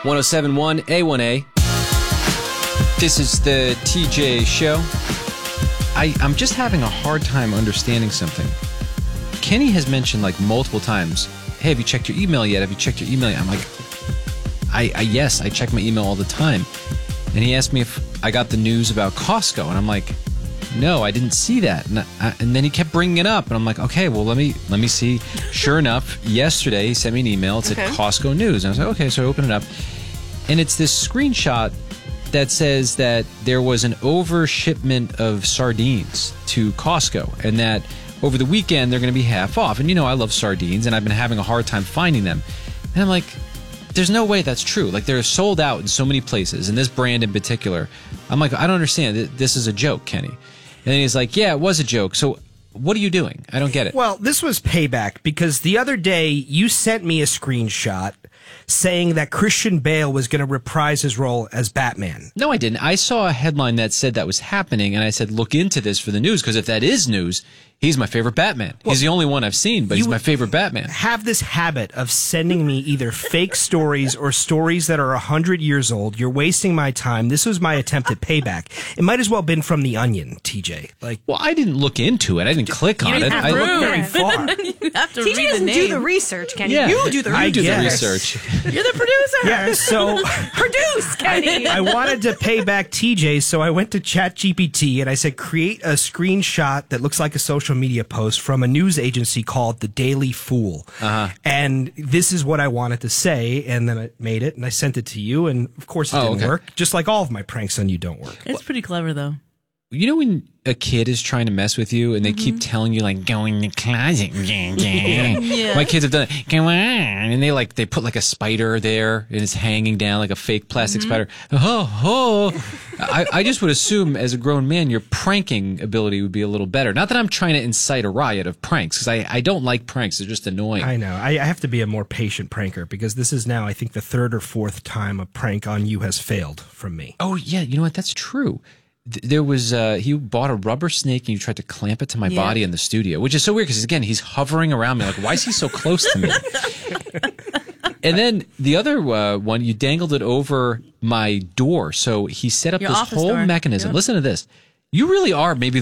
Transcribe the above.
1071 A1A. This is the TJ Show. I'm just having a hard time understanding something. Kenny has mentioned like multiple times, hey, have you checked your email yet? Have you checked your email yet? I'm like, yes, I check my email all the time. And he asked me if I got the news about Costco. And I'm like, no, I didn't see that. And then he kept bringing it up. And I'm like, okay, well, let me see. Sure enough, yesterday he sent me an email. It said Costco news. And I was like, okay, so I open it up. And it's this screenshot that says that there was an overshipment of sardines to Costco. And that over the weekend, they're going to be half off. And, you know, I love sardines, and I've been having a hard time finding them. And I'm like, there's no way that's true. Like, they're sold out in so many places, and this brand in particular. I'm like, I don't understand. This is a joke, Kenny. And then he's like, yeah, it was a joke. So what are you doing? I don't get it. Well, this was payback because the other day you sent me a screenshot saying that Christian Bale was going to reprise his role as Batman. No, I didn't. I saw a headline that said that was happening, and I said, look into this for the news, because if that is news, he's my favorite Batman. Well, he's the only one I've seen, but he's my favorite Batman. Have this habit of sending me either fake stories or stories that are 100 years old. You're wasting my time. This was my attempt at payback. It might as well have been from The Onion, TJ. Well, I didn't look into it. I didn't click on it. I looked very far. You have to TJ read doesn't the do name. the research, Kenny. Yeah. You do the research. I do the research. You're the producer. Yeah, so Produce, Kenny. I wanted to pay back TJ, so I went to ChatGPT and I said, create a screenshot that looks like a social media post from a news agency called The Daily Fool. And this is what I wanted to say, and then I made it, and I sent it to you, and of course it didn't work, just like all of my pranks on you don't work. It's pretty clever, though. You know when a kid is trying to mess with you and they keep telling you, like, go in the closet. Yeah. My kids have done it. Come on. And they put like a spider there and it's hanging down like a fake plastic spider. I just would assume as a grown man, your pranking ability would be a little better. Not that I'm trying to incite a riot of pranks, because I don't like pranks. They're just annoying. I know. I have to be a more patient pranker because this is now, I think, the third or fourth time a prank on you has failed from me. Oh, yeah. You know what? That's true. There was, he bought a rubber snake and you tried to clamp it to my body in the studio, which is so weird because, again, he's hovering around me. Like, why is he so close to me? And then the other one, you dangled it over my door. So he set up Your this office whole door. mechanism. Yep. Listen to this. You really are maybe